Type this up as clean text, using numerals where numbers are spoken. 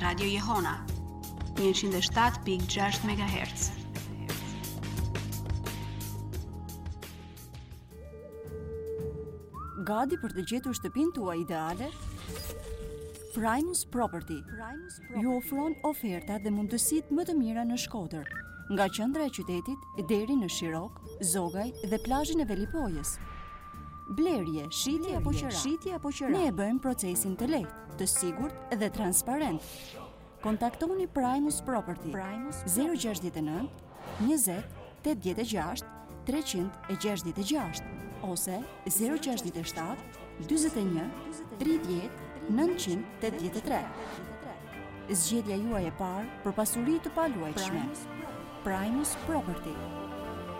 Radio Jehona 107.6 MHz. Gati për të gjetur shtëpinë tuaj ideale? Primus Property ju ofron oferta dhe mundësitë më të mira në Shkodër, nga qendra e qytetit deri në Shirok, Zogaj dhe plazhin e Velipojës. Blerje, shitje apo qira. Ne e bëjmë procesin të lehtë, të sigurt dhe transparent. Kontaktoni Primus Property 069 20 86 366 ose 067 41 30 983. Zgjedhja juaj e parë për pasuri të paluajtshme. Primus Property.